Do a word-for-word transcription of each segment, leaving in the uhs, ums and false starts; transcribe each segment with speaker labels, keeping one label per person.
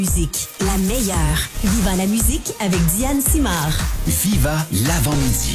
Speaker 1: Musique, la meilleure. Viva la musique avec Diane Simard.
Speaker 2: Viva l'avant-midi.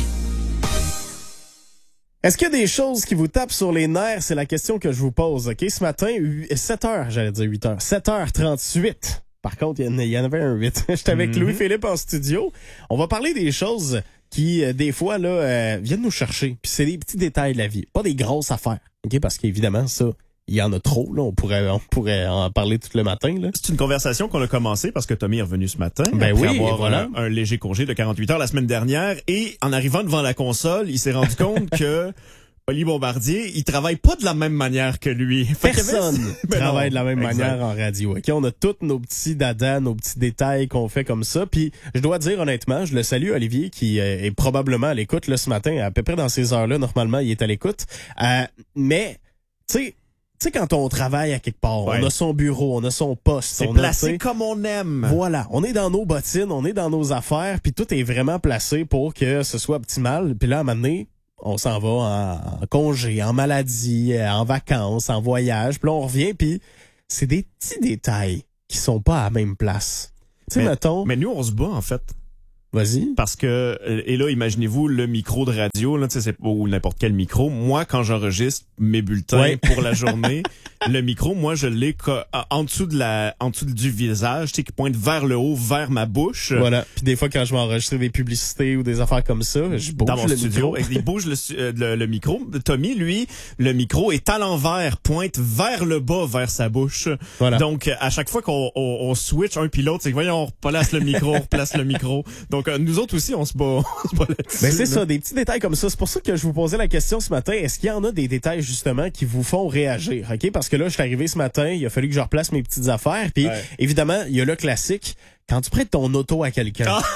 Speaker 3: Est-ce qu'il y a des choses qui vous tapent sur les nerfs? C'est la question que je vous pose. OK, ce matin, sept heures, j'allais dire huit heures. sept heures trente-huit. Par contre, il y, y en avait un huit. J'étais avec mm-hmm. Louis-Philippe en studio. On va parler des choses qui, euh, des fois, là, euh, viennent nous chercher. Puis c'est des petits détails de la vie. Pas des grosses affaires. OK, parce qu'évidemment, ça... il y en a trop, là. On pourrait, on pourrait en parler tout le matin, là.
Speaker 4: C'est une conversation qu'on a commencé parce que Tommy est revenu ce matin.
Speaker 3: Ben
Speaker 4: après
Speaker 3: oui,
Speaker 4: avoir
Speaker 3: voilà.
Speaker 4: un, un léger congé de quarante-huit heures la semaine dernière. Et en arrivant devant la console, il s'est rendu compte que Oli Bombardier, il travaille pas de la même manière que lui.
Speaker 3: Personne
Speaker 4: ben
Speaker 3: travaille
Speaker 4: non,
Speaker 3: de la même
Speaker 4: exact.
Speaker 3: manière en radio. OK, on a tous nos petits dadas, nos petits détails qu'on fait comme ça. Puis, je dois dire honnêtement, je le salue, Olivier, qui euh, est probablement à l'écoute là ce matin, à peu près dans ces heures-là. Normalement, il est à l'écoute. Euh, mais, tu sais, Tu sais, quand on travaille à quelque part,
Speaker 4: ouais.
Speaker 3: on a son bureau, on a son poste.
Speaker 4: C'est
Speaker 3: on
Speaker 4: placé
Speaker 3: a,
Speaker 4: comme on aime.
Speaker 3: Voilà, on est dans nos bottines, on est dans nos affaires, puis tout est vraiment placé pour que ce soit optimal. Puis là, à un moment donné, on s'en va en, en congé, en maladie, en vacances, en voyage. Puis là, on revient, puis c'est des petits détails qui sont pas à la même place. Tu sais, mettons...
Speaker 4: Mais nous, on se bat, en fait.
Speaker 3: Vas-y.
Speaker 4: Parce que, et là, imaginez-vous le micro de radio, là, tu sais, c'est pas ou n'importe quel micro. Moi, quand j'enregistre mes bulletins
Speaker 3: ouais.
Speaker 4: pour la journée, le micro, moi, je l'ai co- en dessous de la, en dessous du visage, tu sais, qui pointe vers le haut, vers ma bouche.
Speaker 3: Voilà. Puis des fois, quand je vais enregistrer des publicités ou des affaires comme ça, je bouge
Speaker 4: dans mon
Speaker 3: le
Speaker 4: studio.
Speaker 3: micro.
Speaker 4: Il bouge le, euh, le, le micro. Tommy, lui, le micro est à l'envers, pointe vers le bas, vers sa bouche.
Speaker 3: Voilà.
Speaker 4: Donc, à chaque fois qu'on on, on switch un puis l'autre, c'est que voyons, on replace le micro, on replace le micro. Donc, euh, nous autres aussi, on se bat, on se bat là-dessus.
Speaker 3: Ben c'est
Speaker 4: là.
Speaker 3: ça, des petits détails comme ça. C'est pour ça que je vous posais la question ce matin. Est-ce qu'il y en a des détails, justement, qui vous font réagir? OK? Parce que là, je suis arrivé ce matin, il a fallu que je replace mes petites affaires. Puis,
Speaker 4: ouais.
Speaker 3: évidemment, il y a le classique. Quand tu prêtes ton auto à quelqu'un.
Speaker 4: Ah!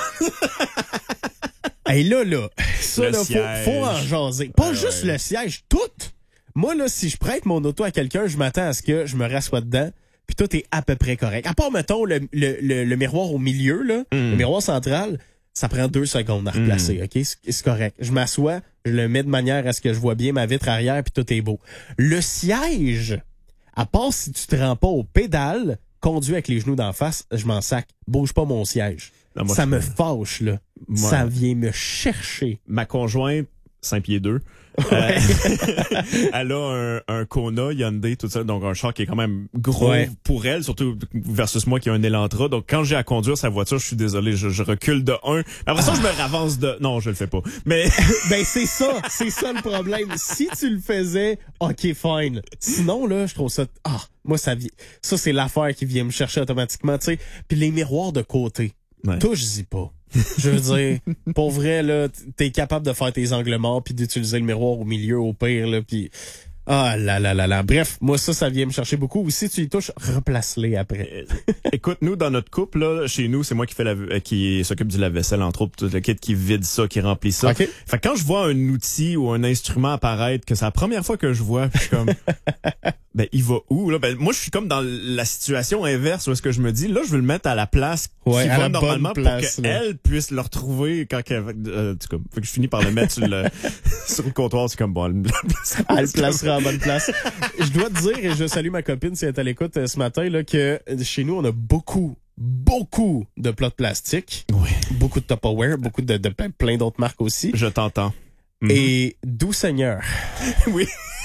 Speaker 3: Hey, là, là, ça,
Speaker 4: le
Speaker 3: là,
Speaker 4: siège.
Speaker 3: faut, faut en jaser. Pas
Speaker 4: ouais,
Speaker 3: juste
Speaker 4: ouais.
Speaker 3: le siège, tout. Moi, là, si je prête mon auto à quelqu'un, je m'attends à ce que je me rassoie dedans. Puis tout est à peu près correct. À part, mettons, le, le, le, le miroir au milieu, là, mm. le miroir central, ça prend deux secondes à replacer, mm. OK? C'est, c'est correct. Je m'assois, je le mets de manière à ce que je vois bien ma vitre arrière, puis tout est beau. Le siège, à part si tu te rends pas aux pédales, conduis avec les genoux d'en face, je m'en sac. Bouge pas mon siège. Non, moi, ça me peux... fâche, là. Moi, ça vient me chercher.
Speaker 4: Ma conjointe, cinq pieds deux,
Speaker 3: ouais.
Speaker 4: euh, elle a un, un Kona Hyundai, tout ça, donc un char qui est quand même gros ouais. pour elle, surtout versus moi qui a un Elantra. Donc quand j'ai à conduire sa voiture, je suis désolé, je, je recule de un. Après ça, ah. je me ravance de... Non, je le fais pas. Mais
Speaker 3: ben c'est ça, c'est ça le problème. Si tu le faisais, ok, fine. Sinon, là, je trouve ça... Ah, moi, ça vient... Ça, c'est l'affaire qui vient me chercher automatiquement, tu sais. Puis les miroirs de côté, ouais. touche-y pas. Je veux dire, pour vrai, là, t'es capable de faire tes angles morts puis d'utiliser le miroir au milieu, au pire, là, puis... Ah là là là là. Bref, moi ça, ça vient me chercher beaucoup. Ou si tu y touches, replace-les après.
Speaker 4: Écoute, nous, dans notre couple, là, chez nous, c'est moi qui fais la, qui s'occupe du lave-vaisselle, entre autres, tout le kit qui vide ça, qui remplit ça.
Speaker 3: Okay.
Speaker 4: Fait que quand je vois un outil ou un instrument apparaître, que c'est la première fois que je vois, puis je suis comme... ben, il va où, là? Ben, moi, je suis comme dans la situation inverse où est-ce que je me dis, là, je veux le mettre à la place
Speaker 3: ouais,
Speaker 4: qui va normalement
Speaker 3: place,
Speaker 4: pour qu'elle puisse le retrouver quand qu'elle, euh, tu sais, fait que je finis par le mettre sur le, sur le comptoir, c'est comme bon, elle,
Speaker 3: elle le placera en bonne place. Je dois te dire, et je salue ma copine si elle est à l'écoute euh, ce matin, là, que chez nous, on a beaucoup, beaucoup de plats de plastique.
Speaker 4: Oui.
Speaker 3: Beaucoup de Tupperware, beaucoup de, de plein d'autres marques aussi.
Speaker 4: Je t'entends.
Speaker 3: Mm-hmm. Et doux Seigneur.
Speaker 4: Oui.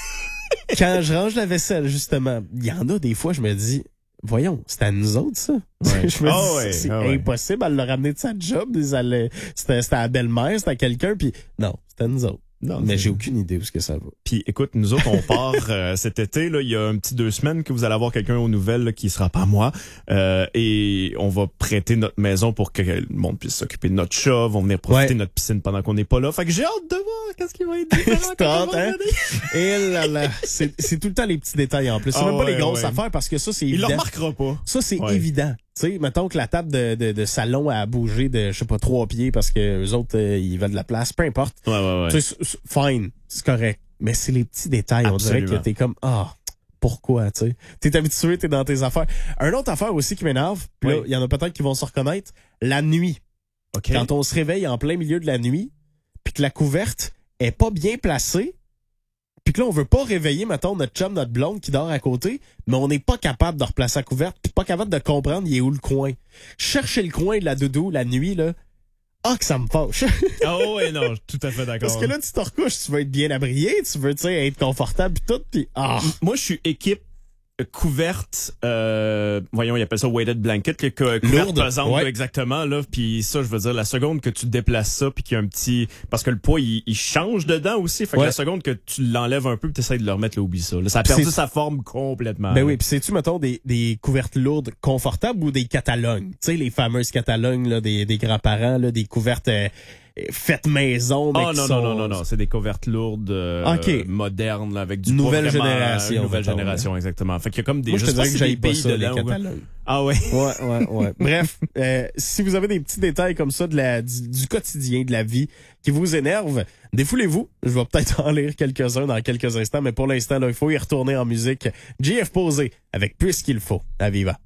Speaker 3: Quand je range la vaisselle, justement, il y en a des fois, je me dis, voyons, c'est à nous autres, ça. Ouais. Je me
Speaker 4: oh
Speaker 3: dis,
Speaker 4: ouais,
Speaker 3: c'est
Speaker 4: oh
Speaker 3: impossible,
Speaker 4: ouais.
Speaker 3: elle l'a ramené de sa job, c'était, c'était à la belle-mère, c'était à quelqu'un, puis non, c'était à nous autres. Non, mais j'ai aucune idée où ce que ça va.
Speaker 4: Puis écoute, nous autres, on part euh, cet été, là, il y a un petit deux semaines que vous allez avoir quelqu'un aux nouvelles là, qui sera pas moi. Euh, et on va prêter notre maison pour que le monde puisse s'occuper de notre chat, vont venir profiter ouais. de notre piscine pendant qu'on n'est pas là. Fait que j'ai hâte de voir qu'est-ce qui va être différent.
Speaker 3: Hâte, hein? Et là là, c'est, c'est tout le temps les petits détails en plus. C'est ah, même ouais, pas les grosses ouais. affaires parce que ça, c'est évident.
Speaker 4: Il le remarquera pas.
Speaker 3: Ça, c'est
Speaker 4: ouais.
Speaker 3: évident. Tu sais, mettons que la table de, de, de salon a bougé de, je sais pas, trois pieds parce que eux autres, euh, ils veulent de la place, peu importe.
Speaker 4: Ouais, ouais, ouais.
Speaker 3: Tu sais, c'est, fine, c'est correct. Mais c'est les petits détails, absolument. On dirait que t'es comme, ah, pourquoi, tu sais. T'es habitué, t'es dans tes affaires. Un autre affaire aussi qui m'énerve, puis oui. là, il y en a peut-être qui vont se reconnaître, la nuit.
Speaker 4: Okay.
Speaker 3: Quand on se réveille en plein milieu de la nuit, puis que la couverte est pas bien placée, puis que là, on veut pas réveiller, mettons, notre chum, notre blonde qui dort à côté, mais on n'est pas capable de replacer la couverte, puis pas capable de comprendre il est où le coin. Chercher le coin de la doudou la nuit, là, ah, que ça me fâche.
Speaker 4: Ah oh, ouais, non, tout à fait d'accord.
Speaker 3: Parce que là, tu te recouches, tu veux être bien abrié, tu veux, tu sais, être confortable pis tout, pis ah.
Speaker 4: Moi, je suis équipe couverte, euh, voyons, ils appellent ça weighted blanket, que, que couverte
Speaker 3: Lourde,
Speaker 4: pesante,
Speaker 3: ouais.
Speaker 4: là, exactement, là. Puis ça, je veux dire, la seconde que tu déplaces ça, puis qu'il y a un petit, parce que le poids, il, il change dedans aussi. Fait que
Speaker 3: Ouais.
Speaker 4: la seconde que tu l'enlèves un peu, tu essaies de le remettre, là, oublie ça. Là, ça a perdu
Speaker 3: c'est-
Speaker 4: sa forme complètement.
Speaker 3: Ben
Speaker 4: là.
Speaker 3: oui, pis c'est-tu, mettons, des, des couvertes lourdes confortables ou des Catalognes? Tu sais, les fameuses Catalognes, là, des, des grands-parents, là, des couvertes euh, faites maison, mais
Speaker 4: Oh
Speaker 3: qui
Speaker 4: non,
Speaker 3: sont...
Speaker 4: non, non, non, non, c'est des couvertes lourdes, euh,
Speaker 3: Ok.
Speaker 4: modernes, là, avec du
Speaker 3: Nouvelle
Speaker 4: poids vraiment,
Speaker 3: génération,
Speaker 4: euh, Nouvelle
Speaker 3: mettons,
Speaker 4: génération, exactement. Fait qu'il y a comme des,
Speaker 3: Moi, je te
Speaker 4: sais pas
Speaker 3: dirais
Speaker 4: si
Speaker 3: que j'aille
Speaker 4: des
Speaker 3: pas
Speaker 4: billes
Speaker 3: ça, les
Speaker 4: dedans, ou-
Speaker 3: Catalognes.
Speaker 4: Ah ouais.
Speaker 3: Ouais, ouais, ouais. Bref, euh, si vous avez des petits détails comme ça de la, du, du quotidien, de la vie, qui vous énervent, défoulez-vous. Je vais peut-être en lire quelques-uns dans quelques instants, mais pour l'instant, là, il faut y retourner en musique. J F Posé avec Puisqu'il faut. À Viva.